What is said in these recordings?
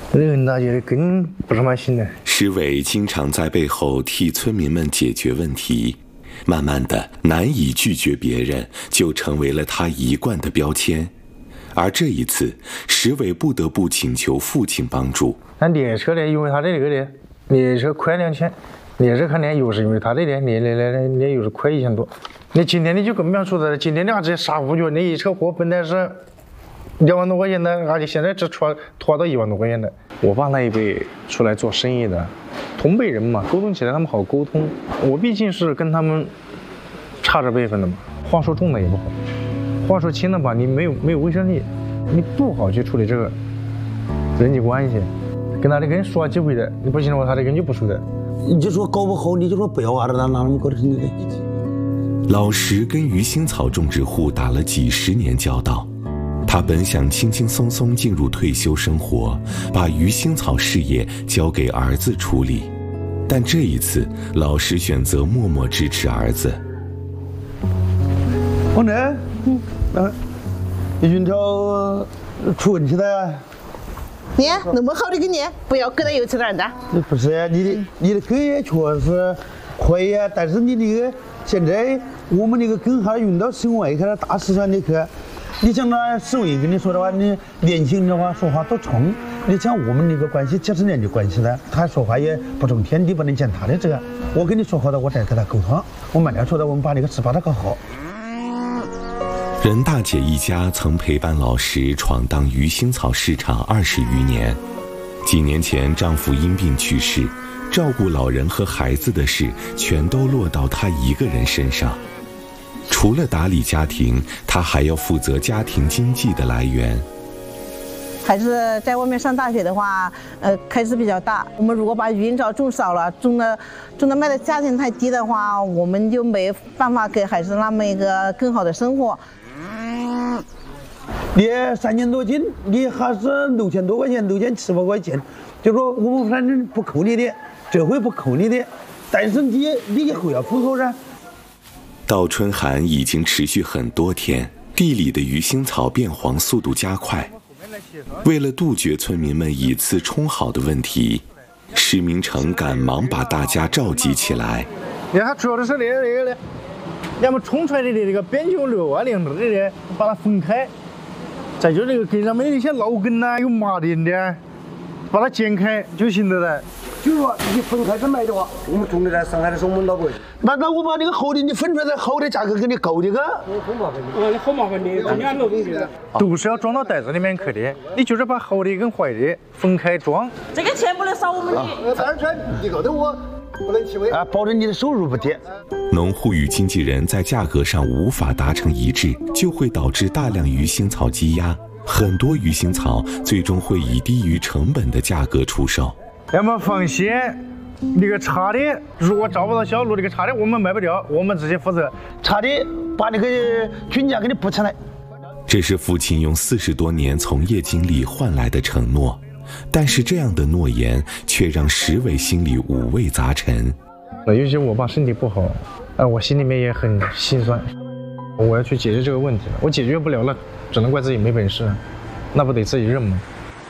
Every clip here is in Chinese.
人大姐的根不是蛮行的。 石伟经常在背后替村民们解决问题，慢慢的，难以拒绝别人就成为了他一贯的标签。而这一次，石伟不得不请求父亲帮助。 俺列车呢，因为他的这个的列车快2000，列车看呢又是因为他的列又是快1000多。你今天你就更不要说的，今天你这杀虎角那一车货本来是2万多块钱的，而且现在只拖到1万多块钱的。我爸那一辈出来做生意的，同辈人嘛，沟通起来他们好沟通。我毕竟是跟他们差着辈分的嘛，话说重了也不好，话说轻了吧，你没有威慑力，你不好去处理这个人际关系。跟他的根说几回的，你不行的话，他的根就不熟的。 你就说搞不好，你就说不要啊，让他们搞的是你的。 老石跟鱼腥草种植户打了几10年交道，他本想轻轻松松进入退休生活，把鱼腥草事业交给儿子处理，但这一次，老石选择默默支持儿子。 王真，鱼草出问题了。 你那么好的给你，不要给他油吃点的。 不是你的根也确实快呀，但是你那个现在我们那个根还运到省外去了，大四川的去。你像那市委跟你说的话，你年轻人的话说话都冲。你像我们那个关系几十年的关系了，他说话也不中天，你不能见他的这个。我跟你说好的，我再跟他沟通。我慢点说的，我们把这个事把它搞好。 任大姐一家曾陪伴老石闯荡鱼腥草市场20余年。几年前，丈夫因病去世，照顾老人和孩子的事全都落到她一个人身上。除了打理家庭，她还要负责家庭经济的来源。 孩子在外面上大学的话，开支比较大。我们如果把鱼腥草种少了，种的卖的价钱太低的话，我们就没办法给孩子那么一个更好的生活。 你3年多斤，你还是6000多块钱，6700块钱，就说我们反正不扣你的，这回不扣你的，但是你以后要付口噻。 倒春寒已经持续很多天，地里的鱼腥草变黄速度加快。为了杜绝村民们以次充好的问题，施明成赶忙把大家召集起来。 它主要的是那个，要么冲出来的这个边球瘤啊，两头的把它分开。再就这个根上面的一些老根呐，有麻点的，把它剪开就行了的。 就是说你分开买的话，我们种的在上海的时候我们老百姓。那我把那个好的你分出来，好的价格给你够的个。 好麻烦的，好麻烦的，人家老东西的。 都是要装到袋子里面去的，你就是把好的跟坏的分开装。 这个钱不能少我们的。 3圈你搞得我不能起位啊，保证你的收入不低。 农户与经纪人在价格上无法达成一致，就会导致大量鱼腥草积压，很多鱼腥草最终会以低于成本的价格出售。 要么放心，那个差的如果找不到销路，那个差的我们卖不掉，我们自己负责。 差的把那个均价给你补起来。 这是父亲用40多年从业经历换来的承诺，但是这样的诺言却让石伟心里五味杂陈。 尤其我爸身体不好，我心里面也很心酸。我要去解决这个问题了，我解决不了了，只能怪自己没本事，那不得自己认吗？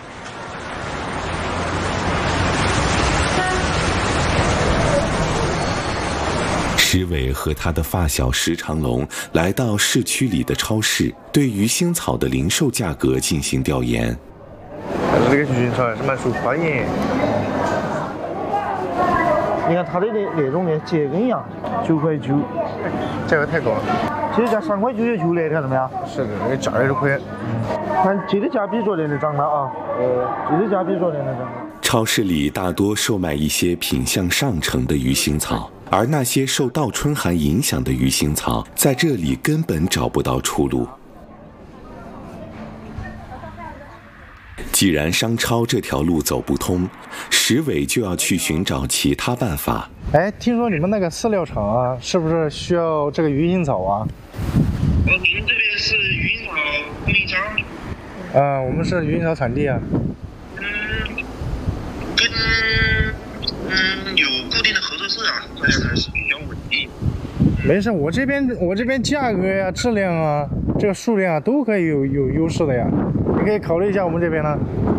石伟和他的发小石长龙来到市区里的超市，对鱼腥草的零售价格进行调研。 这个鱼腥草还是蛮受欢迎。你看它的那种的秸秆样，9.9块，价格太高了。这价3.99块的，看到没有？是的，那个价也是贵。看这个价比昨天的涨了啊，这个价比昨天的涨了。 超市里大多售卖一些品相上乘的鱼腥草，而那些受倒春寒影响的鱼腥草，在这里根本找不到出路。既然商超这条路走不通，石伟就要去寻找其他办法。 哎，听说你们那个饲料厂啊，是不是需要这个鱼腥草啊？ 你们这边是鱼腥草供应商？ 我们是鱼腥草产地啊。 有固定的合作社啊，这样还是比较稳定。 没事，我这边价格呀、质量啊、这个数量啊都可以有优势的呀，你可以考虑一下我们这边呢。